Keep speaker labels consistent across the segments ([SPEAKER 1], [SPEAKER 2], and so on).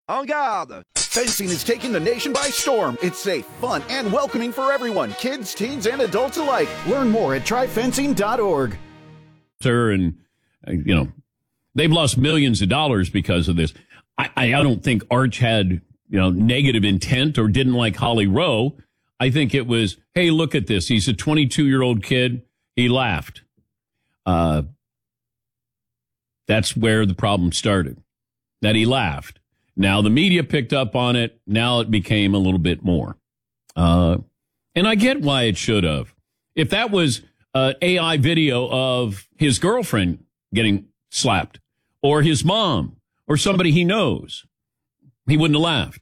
[SPEAKER 1] En garde! Fencing is taking the nation by storm. It's safe, fun, and welcoming for everyone, kids, teens, and adults alike. Learn more at tryfencing.org.
[SPEAKER 2] And, they've lost millions of dollars because of this. I don't think Arch had, negative intent or didn't like Holly Rowe. I think it was, hey, look at this. He's a 22-year-old kid. He laughed. That's where the problem started, that he laughed. Now the media picked up on it. Now it became a little bit more. And I get why it should have. If that was an AI video of his girlfriend getting slapped or his mom or somebody he knows, he wouldn't have laughed.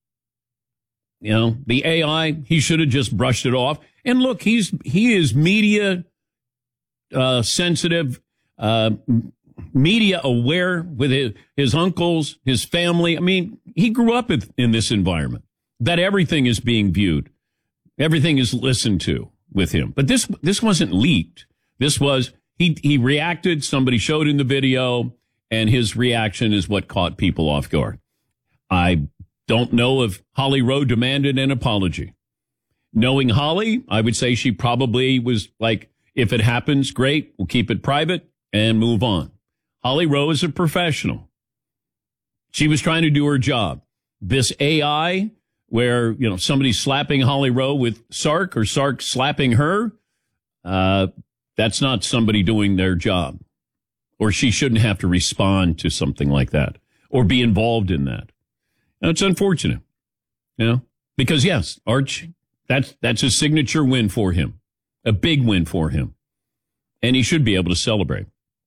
[SPEAKER 2] The AI, he should have just brushed it off. And look, he is media sensitive, media aware with his uncles, his family. I mean, he grew up in this environment that everything is being viewed. Everything is listened to with him. But this wasn't leaked. This was, he reacted, somebody showed in the video, and his reaction is what caught people off guard. I don't know if Holly Rowe demanded an apology. Knowing Holly, I would say she probably was like, if it happens, great, we'll keep it private and move on. Holly Rowe is a professional. She was trying to do her job. This AI, where, somebody's slapping Holly Rowe with Sark or Sark slapping her, that's not somebody doing their job. Or she shouldn't have to respond to something like that or be involved in that. Now, it's unfortunate, because yes, Arch, that's a signature win for him, a big win for him, and he should be able to celebrate.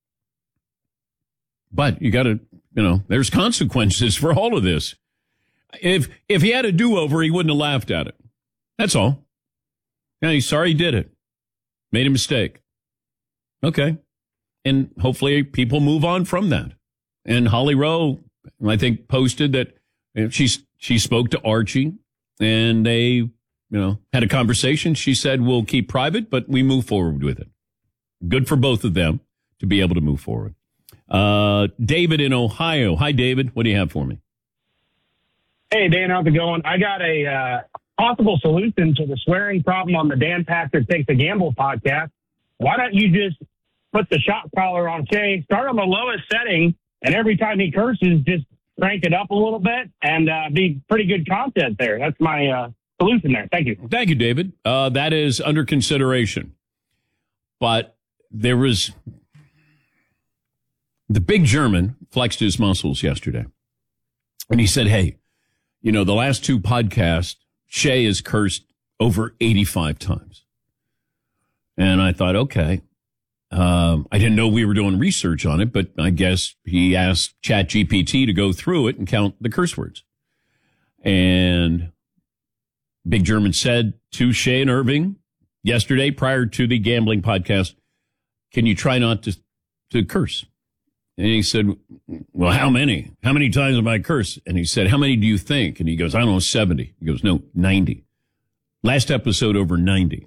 [SPEAKER 2] But you got to, there's consequences for all of this. If he had a do-over, he wouldn't have laughed at it. That's all. Yeah, he's sorry he did it. Made a mistake. Okay. And hopefully people move on from that. And Holly Rowe, I think, posted that she spoke to Archie and they, had a conversation. She said, we'll keep private, but we move forward with it. Good for both of them to be able to move forward. David in Ohio. Hi, David. What do you have for me?
[SPEAKER 3] Hey, Dan, how's it going? I got a possible solution to the swearing problem on the Dan Patrick Takes a Gamble podcast. Why don't you just put the shot collar on Shay, start on the lowest setting, and every time he curses, just crank it up a little bit and be pretty good content there. That's my solution there. Thank you.
[SPEAKER 2] Thank you, David. That is under consideration. But there was... The big German flexed his muscles yesterday. And he said, hey, the last two podcasts, Shay has cursed over 85 times. And I thought, okay. I didn't know we were doing research on it, but I guess he asked ChatGPT to go through it and count the curse words. And Big German said to Shay and Irving yesterday, prior to the gambling podcast, can you try not to curse? And he said, well, how many? How many times have I cursed? And he said, how many do you think? And he goes, I don't know, 70. He goes, no, 90. Last episode over 90.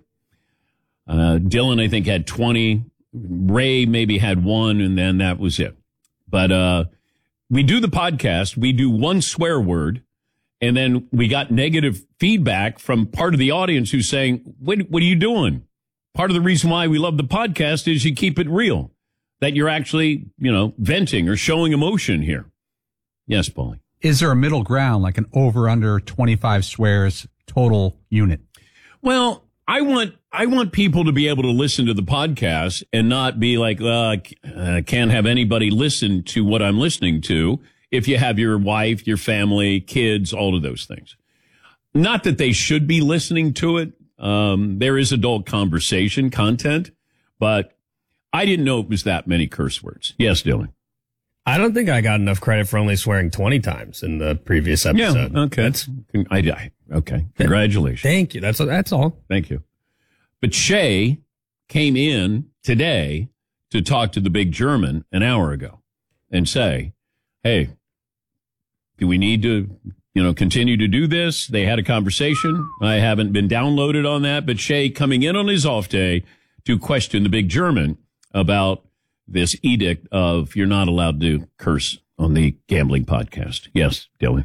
[SPEAKER 2] Dylan, I think, had 20. Ray maybe had 1, and then that was it. But we do the podcast. We do one swear word, and then we got negative feedback from part of the audience who's saying, what are you doing? Part of the reason why we love the podcast is you keep it real. That you're actually, venting or showing emotion here. Yes, Paulie.
[SPEAKER 4] Is there a middle ground, like an over-under 25 swears total unit?
[SPEAKER 2] Well, I want people to be able to listen to the podcast and not be like, I can't have anybody listen to what I'm listening to if you have your wife, your family, kids, all of those things. Not that they should be listening to it. There is adult conversation content, but I didn't know it was that many curse words. Yes, Dylan.
[SPEAKER 5] I don't think I got enough credit for only swearing 20 times in the previous episode.
[SPEAKER 2] Yeah, okay. Okay. Congratulations.
[SPEAKER 5] Thank you. That's all.
[SPEAKER 2] Thank you. But Shay came in today to talk to the Big German an hour ago and say, hey, do we need to, continue to do this? They had a conversation. I haven't been downloaded on that, but Shay coming in on his off day to question the Big German about this edict of you're not allowed to curse on the gambling podcast. Yes, Dylan.